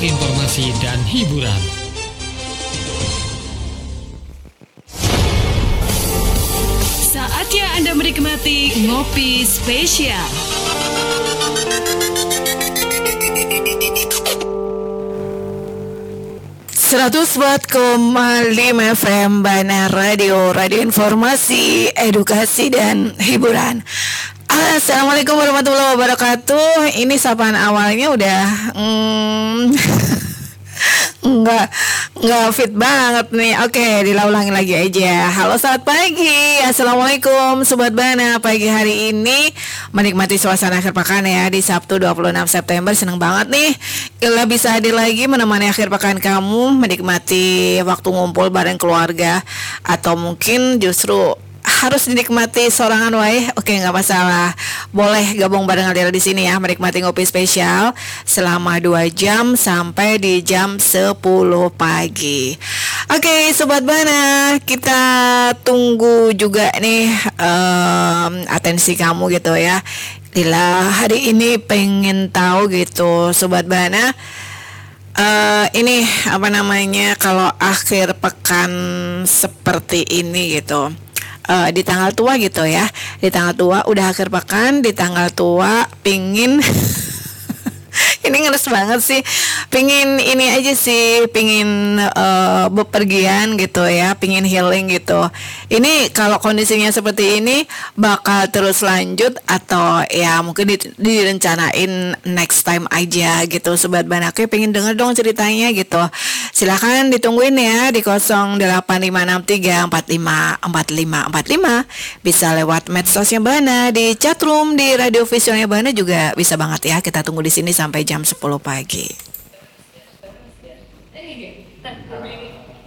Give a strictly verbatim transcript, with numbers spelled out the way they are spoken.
informasi dan hiburan. Saatnya Anda menikmati Ngopi Spesial. seratus watt koma lima F M Bana Radio, radio informasi, edukasi, dan hiburan. Assalamualaikum warahmatullahi wabarakatuh. Ini sapaan awalnya udah hmm, Enggak Enggak fit banget nih. Oke, dilaulangi lagi aja. Halo, selamat pagi. Assalamualaikum Sobat Bana. Pagi hari ini menikmati suasana akhir pekan ya, di Sabtu dua puluh enam September. Senang banget nih Ila bisa hadir lagi menemani akhir pekan kamu, menikmati waktu ngumpul bareng keluarga, atau mungkin justru harus dinikmati sorangan wae. Oke, nggak masalah. Boleh gabung bareng Adela di sini ya, menikmati ngopi spesial selama dua jam sampai di jam sepuluh pagi. Oke, Sobat Bana, kita tunggu juga nih um, atensi kamu gitu ya. Lila hari ini pengen tahu gitu, Sobat Bana. Uh, ini apa namanya, kalau akhir pekan seperti ini gitu, Uh, di tanggal tua gitu ya, di tanggal tua udah akhir pekan, di tanggal tua pingin ini ngeres banget sih, pingin ini aja sih, pingin uh, bepergian gitu ya, pingin healing gitu. Ini kalau kondisinya seperti ini bakal terus lanjut atau ya mungkin di, direncanain next time aja gitu, Sobat Banake. Pengen denger dong ceritanya gitu. Silahkan ditungguin ya di nol delapan lima enam tiga empat lima empat lima empat lima. Bisa lewat medsosnya Bana, di chatroom, di radio visualnya Bana juga bisa banget ya. Kita tunggu di sini sampai jam sepuluh pagi.